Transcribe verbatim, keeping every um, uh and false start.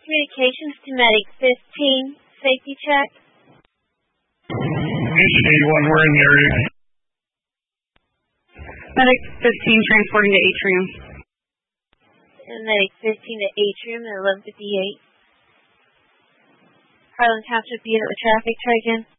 Communications to Medic fifteen, safety check. Engine eighty-one, we're in the area. Medic fifteen transporting to Atrium. And Medic fifteen to Atrium at eleven fifty-eight. Harlan Township unit with traffic, try again.